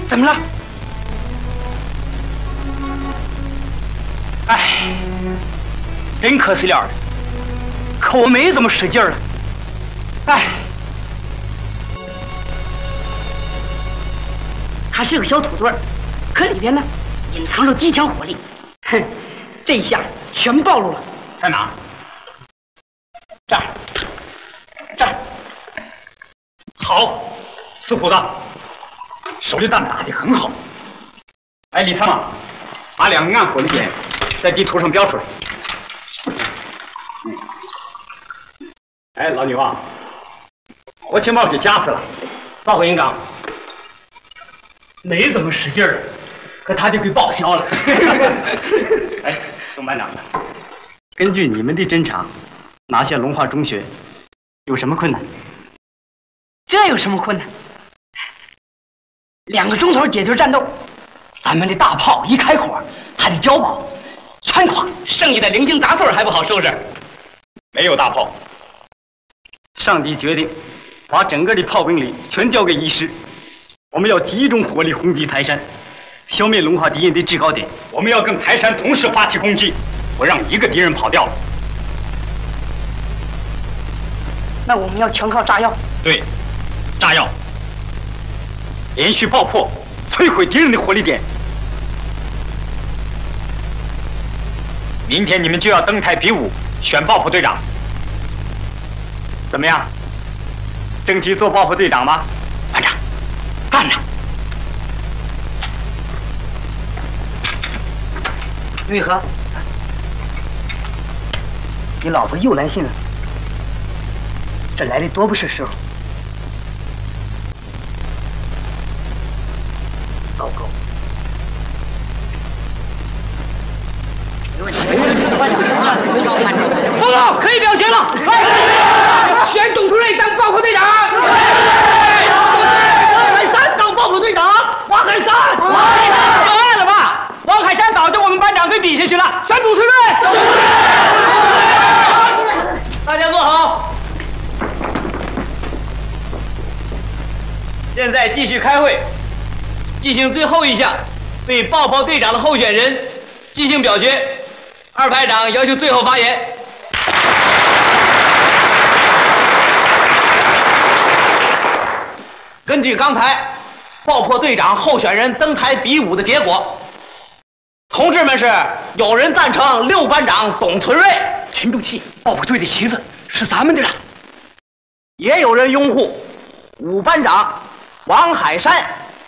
怎么了？哎，真可惜了，可我没这么使劲了。哎，它是个小土堆儿，可里边呢隐藏着极强火力。哼，这一下全暴露了。在哪？这儿，这儿。好，死虎子，手榴弹打得很好。哎，李参谋，把两个暗火力点在地图上标出来。哎，老女王，火情报给夹死了。报告营长，没怎么使劲儿，可他就给报销了。哎，董班长，根据你们的侦查，拿下龙华中学有什么困难？这有什么困难？2个钟头解决战斗，咱们的大炮一开火，它的碉堡全垮，剩下的零星杂碎还不好收拾。没有大炮，上级决定把整个的炮兵力全交给一师，我们要集中火力轰击台山，消灭龙华敌人的制高点。我们要跟台山同时发起攻击，不让一个敌人跑掉。那我们要全靠炸药。对，炸药，连续爆破，摧毁敌人的火力点。明天你们就要登台比武，选爆破队长。怎么样？争取做爆破队长吗？班长，干呐！玉和，你老婆又来信了，这来的多不是时候。糟糕！报告，可以表决了！选董存瑞当爆破队长。王海山当爆破队长。王海山，有爱了吧？王海山早就我们班长给比下去了，选董存瑞。大家坐好。现在继续开会，进行最后一项对爆破队长的候选人进行表决。2排长要求最后发言。根据刚才爆破队长候选人登台比武的结果，同志们是有人赞成6班长董存瑞，沉住气，爆破队的旗子是咱们的了；也有人拥护5班长王海山。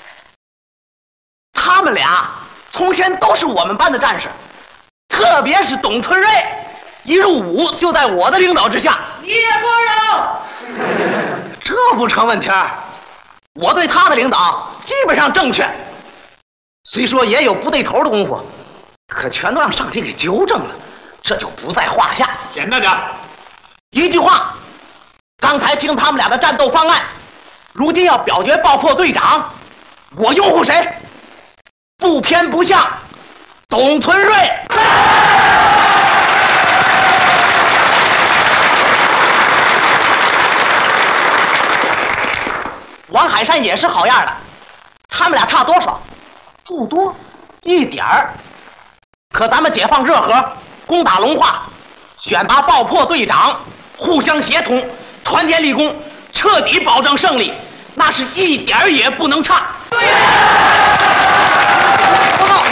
他们俩从前都是我们班的战士，特别是董存瑞，一入伍就在我的领导之下。你也不让，这不成问题。我对他的领导基本上正确，虽说也有不对头的功夫，可全都让上级给纠正了，这就不在话下。简单点，一句话，刚才听他们俩的战斗方案，如今要表决爆破队长，我拥护谁？不偏不向，董存瑞。王海山也是好样的，他们俩差多少？不多，一点儿。可咱们解放热河，攻打龙华，选拔爆破队长，互相协同，团结立功，彻底保证胜利，那是一点儿也不能差。报告，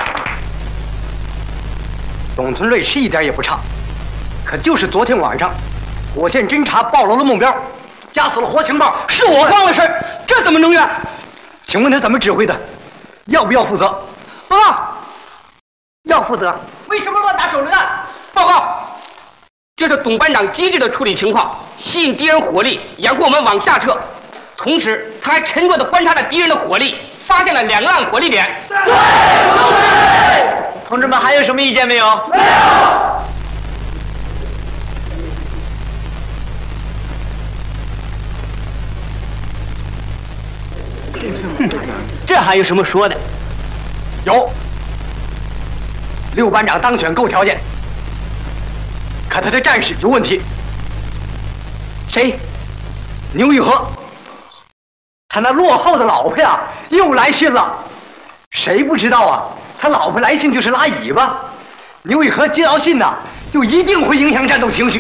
董存瑞是一点也不差，可就是昨天晚上，火线侦察暴露了目标。夹死了活情报，是我慌了事儿，这怎么能怨？请问他怎么指挥的？要不要负责？报告，要负责。为什么乱打手榴弹？报告，这是董班长机智的处理情况，吸引敌人火力，掩护我们往下撤。同时，他还沉着地观察着敌人的火力，发现了2个暗火力点。对，同志们还有什么意见没有？没有。这还有什么说的？有，6班长当选够条件，可他的战士有问题。谁？牛玉和， 他那落后的老婆呀，又来信了。谁不知道啊？他老婆来信就是拉尾巴。牛尾河接到信呐，就一定会影响战斗情绪。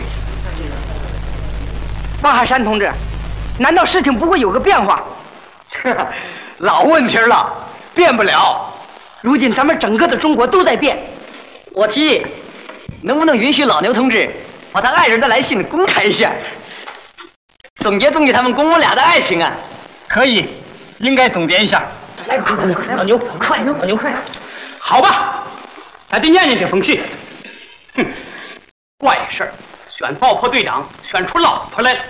王海山同志，难道事情不会有个变化？ 老问题了，变不了。 如今咱们整个的中国都在变。 我提议，能不能允许老牛同志把他爱人的来信公开一下，总结他们公公俩的爱情啊？可以，应该总结一下。 来，快，老牛，快，老牛快！ 好吧，咱得念念这封信。哼，怪事儿，选爆破队长选出老婆来了。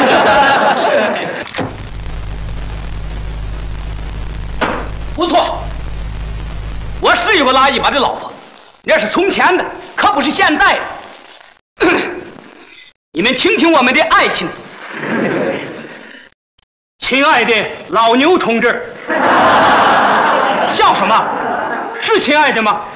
不错，我是有个拉一把的老婆，那是从前的，可不是现在的。你们听听我们的爱情，亲爱的老牛同志，笑什么？是亲爱的吗？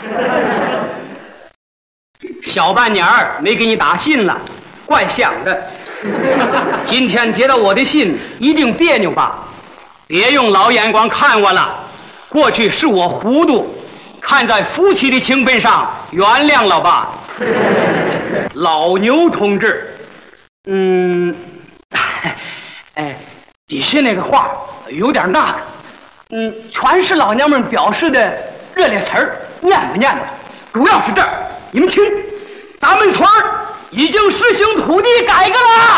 小半年儿没给你打信了，怪想的。今天接到我的信，一定别扭吧？别用老眼光看我了，过去是我糊涂，看在夫妻的情分上，原谅了吧。老牛同志，底下那个话有点那个，全是老娘们表示的热烈词儿，念吧念吧。主要是这儿，你们听，咱们村儿已经实行土地改革了。